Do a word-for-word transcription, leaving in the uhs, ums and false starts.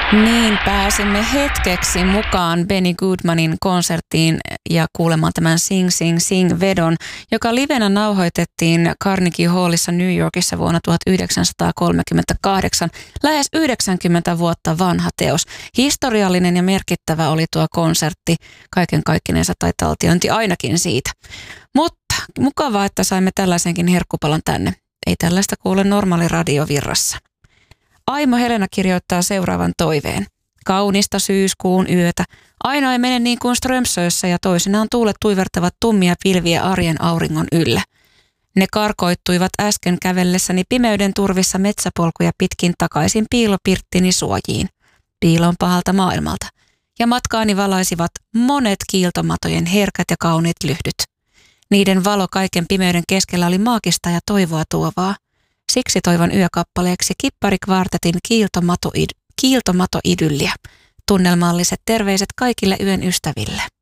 Niin, pääsimme hetkeksi mukaan Benny Goodmanin konserttiin ja kuulemaan tämän Sing Sing Sing vedon, joka livenä nauhoitettiin Carnegie Hallissa New Yorkissa vuonna tuhatyhdeksänsataakolmekymmentäkahdeksan. Lähes yhdeksänkymmentä vuotta vanha teos. Historiallinen ja merkittävä oli tuo konsertti. Kaiken kaikkinensa tai taltiointi ainakin siitä. Mutta mukavaa, että saimme tällaisenkin herkkupalan tänne. Ei tällaista kuule normaali radiovirrassa. Aimo Helena kirjoittaa seuraavan toiveen. Kaunista syyskuun yötä. Aina ei mene niin kuin Strömsössä ja toisinaan tuulet tuivertavat tummia pilviä arjen auringon yllä. Ne karkoittuivat äsken kävellessäni pimeyden turvissa metsäpolkuja pitkin takaisin piilopirttini suojiin. Piilon pahalta maailmalta. Ja matkaani valaisivat monet kiiltomatojen herkät ja kauniit lyhdyt. Niiden valo kaiken pimeyden keskellä oli maagista ja toivoa tuovaa. Siksi toivon yökappaleeksi Kipparikvartetin kiiltomato, kiiltomatoidylliä. Tunnelmalliset terveiset kaikille yön ystäville.